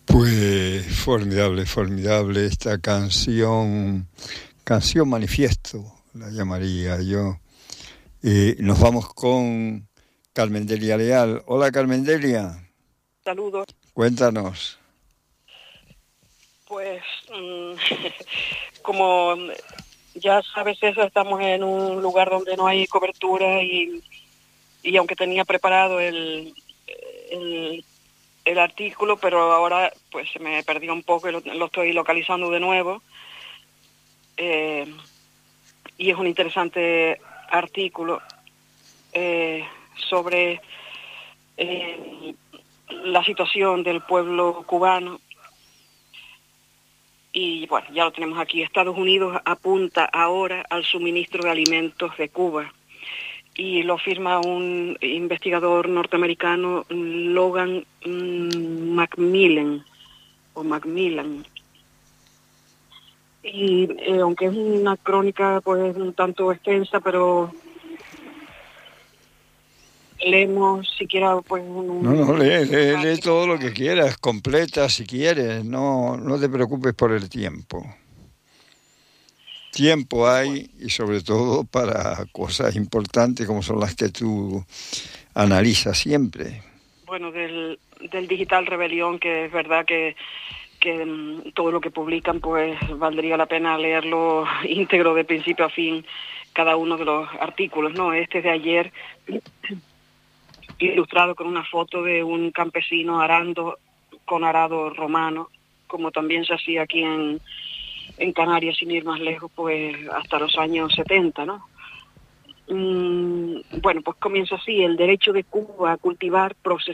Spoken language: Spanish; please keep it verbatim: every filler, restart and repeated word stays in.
Pues formidable, formidable esta canción, canción manifiesto, la llamaría yo. Eh, nos vamos con Carmen Delia Leal. Hola, Carmen Delia. Saludos. Cuéntanos. Pues, mmm, como ya sabes eso, estamos en un lugar donde no hay cobertura y, y aunque tenía preparado el, el, el artículo, pero ahora pues se me perdió un poco y lo, lo estoy localizando de nuevo. Eh, y es un interesante artículo eh, sobre eh, la situación del pueblo cubano. Y bueno, ya lo tenemos aquí. Estados Unidos apunta ahora al suministro de alimentos de Cuba. Y lo firma un investigador norteamericano, Logan mmm, Macmillan, o Macmillan. Y eh, aunque es una crónica pues un tanto extensa, pero leemos siquiera pues un... No, no, lee, lee, lee todo lo que quieras, completa si quieres, no, no te preocupes por el tiempo. Tiempo hay y sobre todo para cosas importantes como son las que tú analizas siempre. Bueno, del, del Digital Rebelión, que es verdad que, que um, todo lo que publican pues valdría la pena leerlo íntegro de principio a fin, cada uno de los artículos, ¿no? Este de ayer, ilustrado con una foto de un campesino arando con arado romano, como también se hacía aquí en, en Canarias, sin ir más lejos, pues hasta los años setenta, ¿no? Mm, bueno, pues comienza así: el derecho de Cuba a cultivar, procesar